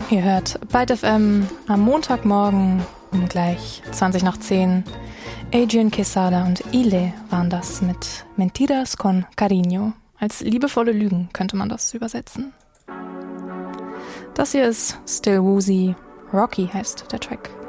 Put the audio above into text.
Ihr hört Byte FM am Montagmorgen um gleich 20 nach 10. Adrian Quesada und Ile waren das mit Mentiras con Cariño. Als liebevolle Lügen könnte man das übersetzen. Das hier ist Still Woozy. Rocky heißt der Track.